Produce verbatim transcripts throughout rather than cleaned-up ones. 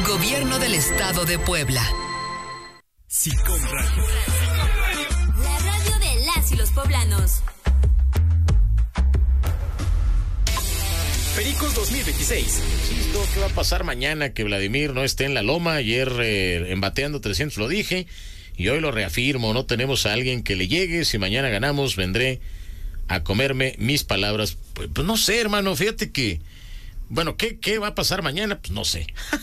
Gobierno del Estado de Puebla. Sicom Radio. La radio de las y los poblanos. Pericos dos mil veintiséis. Insisto, ¿qué va a pasar mañana que Vladimir no esté en la loma? Ayer eh, en Bateando trescientos lo dije y hoy lo reafirmo. No tenemos a alguien que le llegue. Si mañana ganamos, vendré a comerme mis palabras. Pues, pues no sé, hermano, fíjate que... Bueno, ¿qué, qué va a pasar mañana? Pues no sé.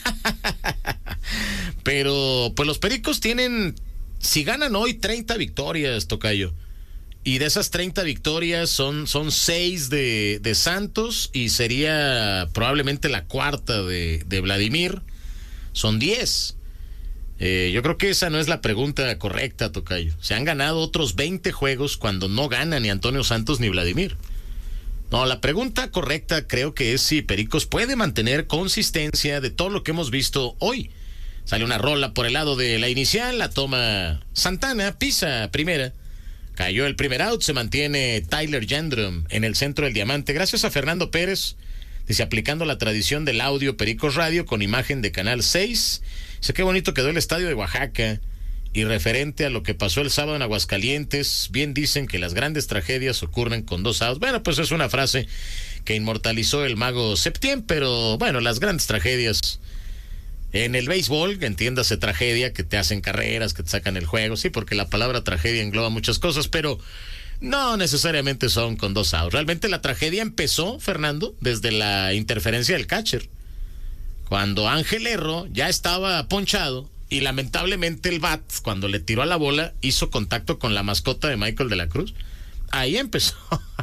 Pero pues los Pericos tienen, si ganan hoy, treinta victorias, tocayo. Y de esas treinta victorias son, son seis de, de Santos y sería probablemente la cuarta de, de Vladimir. Son diez. Eh, yo creo que esa no es la pregunta correcta, tocayo. Se han ganado otros veinte juegos cuando no gana ni Antonio Santos ni Vladimir. No, la pregunta correcta creo que es si Pericos puede mantener consistencia de todo lo que hemos visto hoy. Sale una rola por el lado de la inicial, la toma Santana, pisa primera. Cayó el primer out, se mantiene Tyler Jandrum en el centro del diamante. Gracias a Fernando Pérez, dice, aplicando la tradición del audio Pericos Radio con imagen de Canal seis. Dice, qué bonito quedó el estadio de Oaxaca. Y referente a lo que pasó el sábado en Aguascalientes, bien dicen que las grandes tragedias ocurren con dos outs. Bueno, pues es una frase que inmortalizó el mago Septién, pero bueno, las grandes tragedias en el béisbol, entiéndase tragedia, que te hacen carreras, que te sacan el juego, sí, porque la palabra tragedia engloba muchas cosas, pero no necesariamente son con dos outs. Realmente la tragedia empezó, Fernando, desde la interferencia del catcher, cuando Ángel Erro ya estaba ponchado. Y lamentablemente el bat, cuando le tiró a la bola, hizo contacto con la mascota de Michael de la Cruz. Ahí empezó.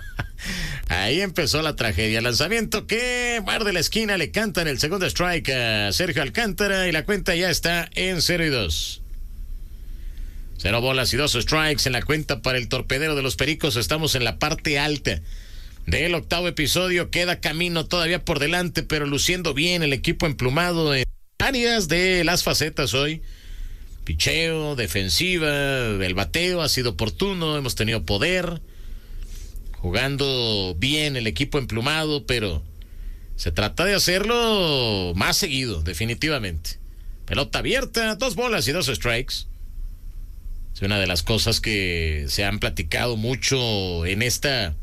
Ahí empezó la tragedia. Lanzamiento que Bar de la esquina le cantan el segundo strike a Sergio Alcántara y la cuenta ya está en cero y dos. Cero bolas y dos strikes en la cuenta para el torpedero de los Pericos. Estamos en la parte alta del octavo episodio. Queda camino todavía por delante, pero luciendo bien el equipo emplumado en áreas de las facetas hoy. Picheo, defensiva, el bateo ha sido oportuno, hemos tenido poder, jugando bien el equipo emplumado, pero se trata de hacerlo más seguido, definitivamente. Pelota abierta, dos bolas y dos strikes. Es una de las cosas que se han platicado mucho en esta